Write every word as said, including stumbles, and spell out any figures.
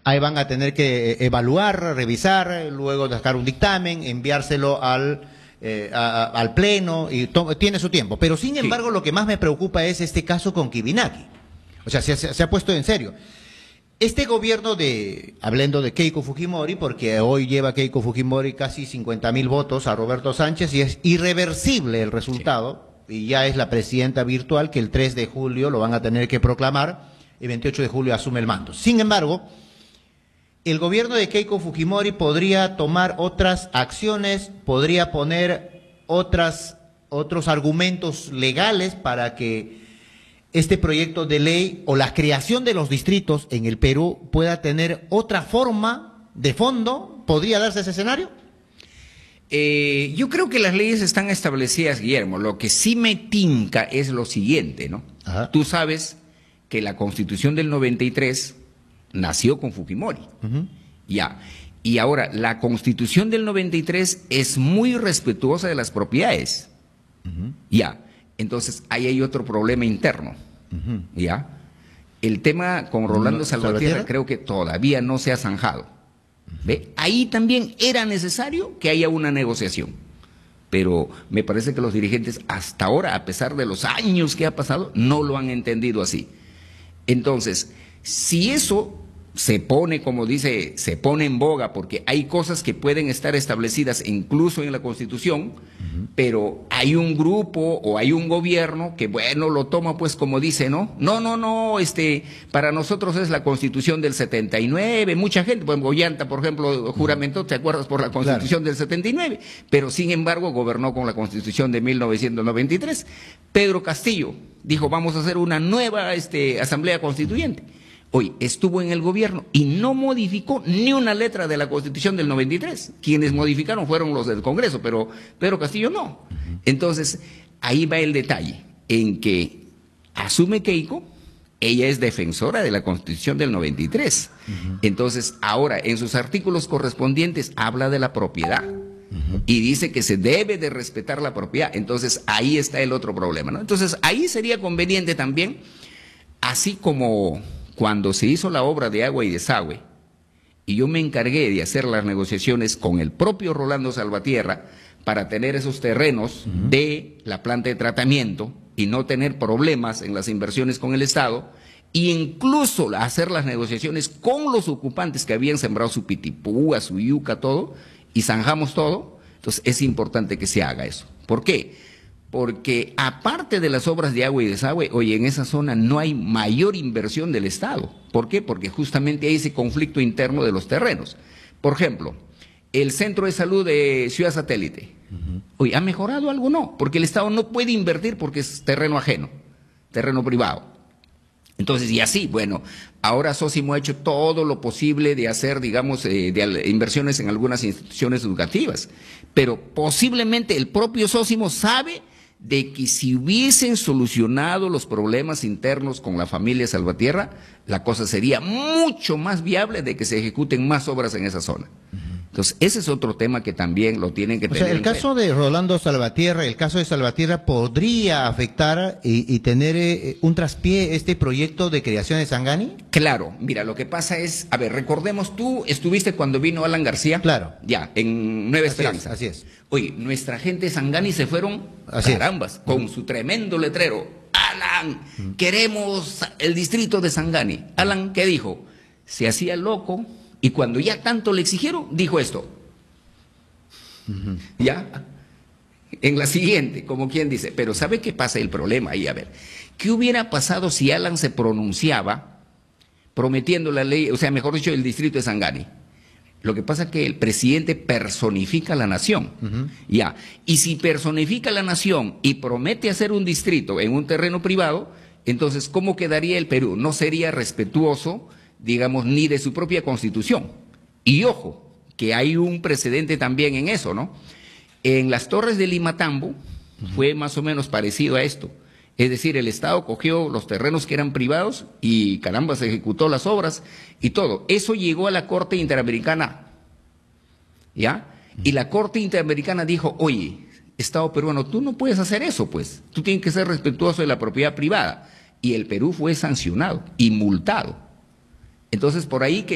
Ahí van a tener que evaluar, revisar, luego sacar un dictamen, enviárselo al, eh, a, a, al Pleno, y tiene su tiempo. Pero sin embargo, sí, lo que más me preocupa es este caso con Kibinaki. O sea, se, se, se ha puesto en serio. Este gobierno de, hablando de Keiko Fujimori, porque hoy lleva Keiko Fujimori casi cincuenta mil votos a Roberto Sánchez y es irreversible el resultado, sí, y ya es la presidenta virtual que el tres de julio lo van a tener que proclamar y veintiocho de julio asume el mando. Sin embargo, el gobierno de Keiko Fujimori podría tomar otras acciones, podría poner otras, otros argumentos legales para que este proyecto de ley o la creación de los distritos en el Perú pueda tener otra forma de fondo. ¿Podría darse ese escenario? Eh, yo creo que las leyes están establecidas, Guillermo. Lo que sí me tinca es lo siguiente, ¿no? Ajá. Tú sabes que la Constitución del noventa y tres nació con Fujimori. Uh-huh. Ya. Y ahora, la Constitución del noventa y tres es muy respetuosa de las propiedades. Uh-huh. Ya. Entonces, ahí hay otro problema interno. Uh-huh. ¿Ya? El tema con Rolando Salvatierra, Salvatierra creo que todavía no se ha zanjado. Uh-huh. ¿Ve? Ahí también era necesario que haya una negociación. Pero me parece que los dirigentes hasta ahora, a pesar de los años que ha pasado, no lo han entendido así. Entonces, si eso se pone, como dice, se pone en boga, porque hay cosas que pueden estar establecidas incluso en la Constitución, uh-huh, pero hay un grupo o hay un gobierno que, bueno, lo toma pues como dice, ¿no? No, no, no, este, para nosotros es la Constitución del setenta y nueve, mucha gente, pues Goyanta, por ejemplo, juramentó, ¿te acuerdas? Por la Constitución, claro, del setenta y nueve, pero sin embargo gobernó con la Constitución de mil novecientos noventa y tres. Pedro Castillo dijo, vamos a hacer una nueva este, Asamblea Constituyente. Hoy estuvo en el gobierno y no modificó ni una letra de la Constitución del noventa y tres. Quienes modificaron fueron los del Congreso, pero Pedro Castillo no. Entonces, ahí va el detalle, en que asume Keiko, ella es defensora de la Constitución del noventa y tres. Uh-huh. Entonces, ahora, en sus artículos correspondientes, habla de la propiedad. Uh-huh. Y dice que se debe de respetar la propiedad. Entonces, ahí está el otro problema, ¿no? Entonces, ahí sería conveniente también, así como cuando se hizo la obra de agua y desagüe, y yo me encargué de hacer las negociaciones con el propio Rolando Salvatierra para tener esos terrenos, uh-huh, de la planta de tratamiento y no tener problemas en las inversiones con el Estado, e incluso hacer las negociaciones con los ocupantes que habían sembrado su pitipúa, su yuca, todo, y zanjamos todo. Entonces es importante que se haga eso. ¿Por qué? Porque aparte de las obras de agua y desagüe, oye, en esa zona no hay mayor inversión del Estado. ¿Por qué? Porque justamente hay ese conflicto interno de los terrenos. Por ejemplo, el centro de salud de Ciudad Satélite. Uh-huh. Oye, ¿ha mejorado algo? No, porque el Estado no puede invertir porque es terreno ajeno, terreno privado. Entonces, y así, bueno, ahora Sósimo ha hecho todo lo posible de hacer, digamos, eh, de inversiones en algunas instituciones educativas, pero posiblemente el propio Sósimo sabe de que si hubiesen solucionado los problemas internos con la familia Salvatierra, la cosa sería mucho más viable de que se ejecuten más obras en esa zona. Entonces, ese es otro tema que también lo tienen que o tener. sea, el caso de Rolando Salvatierra, el caso de Salvatierra podría afectar y, y tener eh, un traspié este proyecto de creación de Sangani. Claro, mira, lo que pasa es, a ver, recordemos, tú estuviste cuando vino Alan García. Claro. Ya, en Nueva Esperanza. Así es. Oye, nuestra gente de Sangani se fueron, así carambas, es, con uh-huh, su tremendo letrero. Alan, uh-huh, queremos el distrito de Sangani. Alan, ¿qué dijo? Se hacía loco. Y cuando ya tanto le exigieron, dijo esto. Uh-huh. Ya, en la siguiente, como quien dice, pero ¿sabe qué pasa el problema ahí? A ver, ¿qué hubiera pasado si Alan se pronunciaba prometiendo la ley, o sea, mejor dicho, el distrito de Sangani? Lo que pasa es que el presidente personifica la nación. Uh-huh. Ya, y si personifica la nación y promete hacer un distrito en un terreno privado, entonces, ¿cómo quedaría el Perú? No sería respetuoso, digamos, ni de su propia Constitución. Y ojo, que hay un precedente también en eso, ¿no? En las Torres de Limatambo, uh-huh, fue más o menos parecido a esto. Es decir, el Estado cogió los terrenos que eran privados y, caramba, se ejecutó las obras y todo. Eso llegó a la Corte Interamericana, ¿ya? Uh-huh. Y la Corte Interamericana dijo, oye, Estado peruano, tú no puedes hacer eso, pues. Tú tienes que ser respetuoso de la propiedad privada. Y el Perú fue sancionado y multado. Entonces, por ahí que